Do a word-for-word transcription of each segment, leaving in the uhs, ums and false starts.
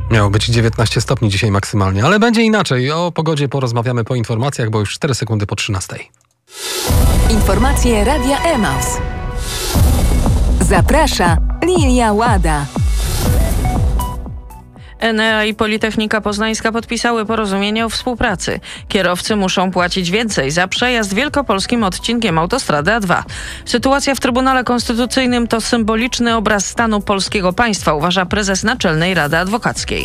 Miało być dziewiętnaście stopni dzisiaj maksymalnie, ale będzie inaczej. O pogodzie porozmawiamy po informacjach, bo już cztery sekundy po trzynastej. Informacje Radia Emaus. Zaprasza Lilia Łada. Enea i Politechnika Poznańska podpisały porozumienie o współpracy. Kierowcy muszą płacić więcej za przejazd wielkopolskim odcinkiem autostrady A dwa. Sytuacja w Trybunale Konstytucyjnym to symboliczny obraz stanu polskiego państwa, uważa prezes Naczelnej Rady Adwokackiej.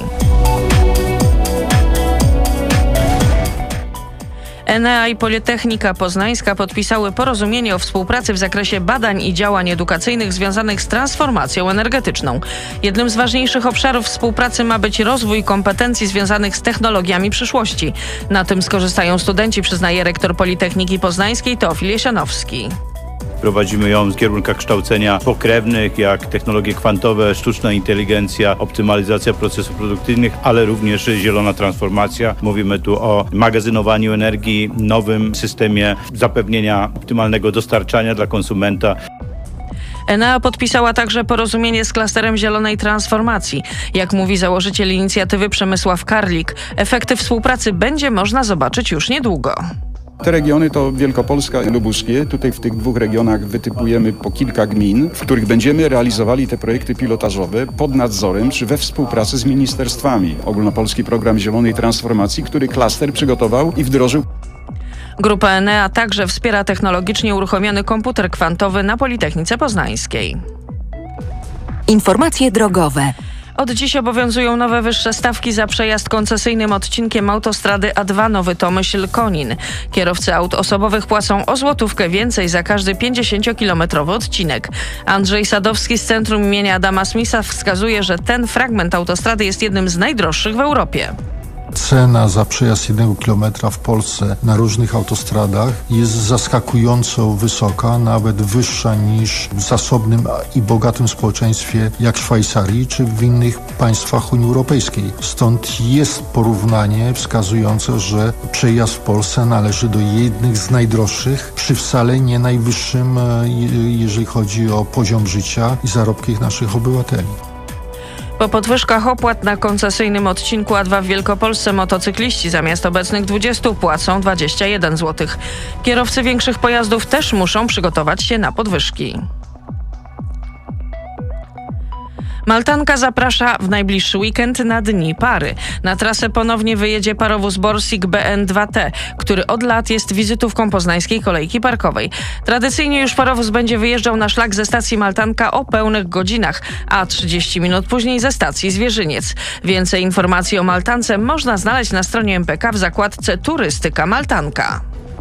Enea i Politechnika Poznańska podpisały porozumienie o współpracy w zakresie badań i działań edukacyjnych związanych z transformacją energetyczną. Jednym z ważniejszych obszarów współpracy ma być rozwój kompetencji związanych z technologiami przyszłości. Na tym skorzystają studenci, przyznaje rektor Politechniki Poznańskiej Teofil Jasianowski. Prowadzimy ją w kierunkach kształcenia pokrewnych, jak technologie kwantowe, sztuczna inteligencja, optymalizacja procesów produktywnych, ale również zielona transformacja. Mówimy tu o magazynowaniu energii, nowym systemie zapewnienia optymalnego dostarczania dla konsumenta. Enea podpisała także porozumienie z klasterem zielonej transformacji. Jak mówi założyciel inicjatywy Przemysław Karlik, efekty współpracy będzie można zobaczyć już niedługo. Te regiony to Wielkopolska i Lubuskie. Tutaj w tych dwóch regionach wytypujemy po kilka gmin, w których będziemy realizowali te projekty pilotażowe pod nadzorem czy we współpracy z ministerstwami. Ogólnopolski Program Zielonej Transformacji, który klaster przygotował i wdrożył. Grupa Enea także wspiera technologicznie uruchomiony komputer kwantowy na Politechnice Poznańskiej. Informacje drogowe. Od dziś obowiązują nowe wyższe stawki za przejazd koncesyjnym odcinkiem autostrady A dwa Nowy Tomyśl-Konin. Kierowcy aut osobowych płacą o złotówkę więcej za każdy pięćdziesięciokilometrowy odcinek. Andrzej Sadowski z Centrum imienia Adama Smitha wskazuje, że ten fragment autostrady jest jednym z najdroższych w Europie. Cena za przejazd jednego kilometra w Polsce na różnych autostradach jest zaskakująco wysoka, nawet wyższa niż w zasobnym i bogatym społeczeństwie jak Szwajcarii czy w innych państwach Unii Europejskiej. Stąd jest porównanie wskazujące, że przejazd w Polsce należy do jednych z najdroższych, przy wcale nie najwyższym, jeżeli chodzi o poziom życia i zarobki naszych obywateli. Po podwyżkach opłat na koncesyjnym odcinku A dwa w Wielkopolsce motocykliści zamiast obecnych dwudziestu płacą dwadzieścia jeden złotych. Kierowcy większych pojazdów też muszą przygotować się na podwyżki. Maltanka zaprasza w najbliższy weekend na Dni Pary. Na trasę ponownie wyjedzie parowóz Borsig B N dwa T, który od lat jest wizytówką poznańskiej kolejki parkowej. Tradycyjnie już parowóz będzie wyjeżdżał na szlak ze stacji Maltanka o pełnych godzinach, a trzydzieści minut później ze stacji Zwierzyniec. Więcej informacji o Maltance można znaleźć na stronie M P K w zakładce Turystyka Maltanka.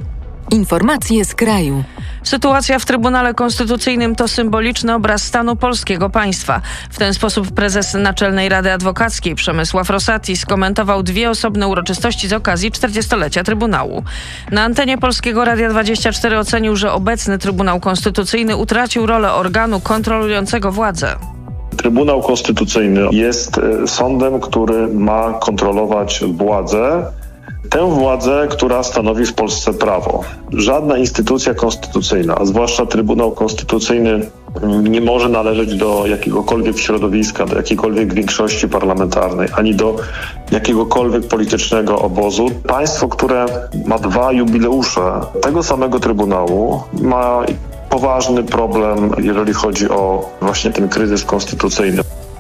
Informacje z kraju. Sytuacja w Trybunale Konstytucyjnym to symboliczny obraz stanu polskiego państwa. W ten sposób prezes Naczelnej Rady Adwokackiej Przemysław Rosati skomentował dwie osobne uroczystości z okazji czterdziestolecia Trybunału. Na antenie Polskiego Radia dwadzieścia cztery ocenił, że obecny Trybunał Konstytucyjny utracił rolę organu kontrolującego władzę. Trybunał Konstytucyjny jest sądem, który ma kontrolować władzę. Tę władzę, która stanowi w Polsce prawo. Żadna instytucja konstytucyjna, a zwłaszcza Trybunał Konstytucyjny, nie może należeć do jakiegokolwiek środowiska, do jakiejkolwiek większości parlamentarnej, ani do jakiegokolwiek politycznego obozu. Państwo, które ma dwa jubileusze tego samego Trybunału, ma poważny problem, jeżeli chodzi o właśnie ten kryzys konstytucyjny.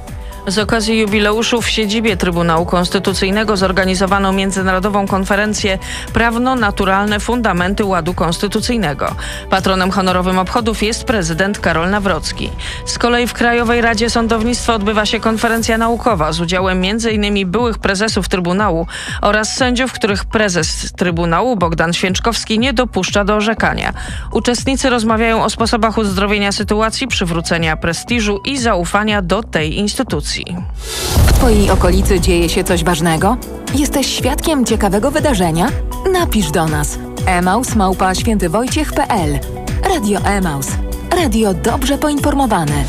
Z okazji jubileuszu w siedzibie Trybunału Konstytucyjnego zorganizowano międzynarodową konferencję Prawno-naturalne fundamenty ładu konstytucyjnego. Patronem honorowym obchodów jest prezydent Karol Nawrocki. Z kolei w Krajowej Radzie Sądownictwa odbywa się konferencja naukowa z udziałem między innymi byłych prezesów Trybunału oraz sędziów, których prezes Trybunału Bogdan Święczkowski nie dopuszcza do orzekania. Uczestnicy rozmawiają o sposobach uzdrowienia sytuacji, przywrócenia prestiżu i zaufania do tej instytucji. W Twojej okolicy dzieje się coś ważnego? Jesteś świadkiem ciekawego wydarzenia? Napisz do nas. emaus małpa świętywojciech kropka p l. Radio Emaus. Radio dobrze poinformowane.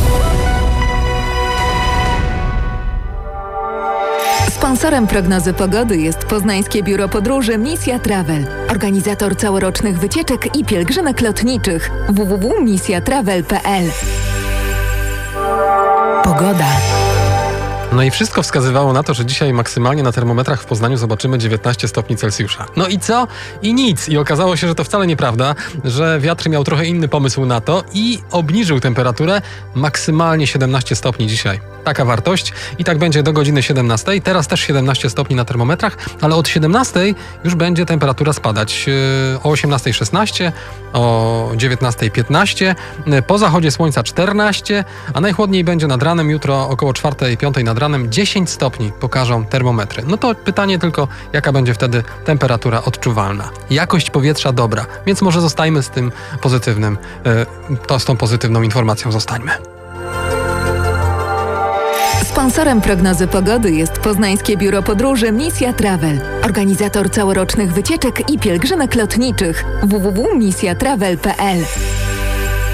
Sponsorem prognozy pogody jest Poznańskie Biuro Podróży Misja Travel. Organizator całorocznych wycieczek i pielgrzymek lotniczych. w w w kropka misja travel kropka p l. Pogoda. No i wszystko wskazywało na to, że dzisiaj maksymalnie na termometrach w Poznaniu zobaczymy dziewiętnaście stopni Celsjusza. No i co? I nic. I okazało się, że to wcale nieprawda, że wiatr miał trochę inny pomysł na to i obniżył temperaturę maksymalnie siedemnaście stopni dzisiaj. Taka wartość i tak będzie do godziny siedemnastej. Teraz też siedemnaście stopni na termometrach, ale od siedemnastej już będzie temperatura spadać. O osiemnastej szesnaście, o dziewiętnastej piętnaście, po zachodzie słońca czternaście, a najchłodniej będzie nad ranem, jutro około czwartej, piątej nad ranem dziesięć stopni pokażą termometry. No to pytanie tylko, jaka będzie wtedy temperatura odczuwalna. Jakość powietrza dobra, więc może zostajmy z tym pozytywnym, to z tą pozytywną informacją zostańmy. Sponsorem prognozy pogody jest Poznańskie Biuro Podróży Misja Travel, organizator całorocznych wycieczek i pielgrzymek lotniczych w w w kropka misja travel kropka p l.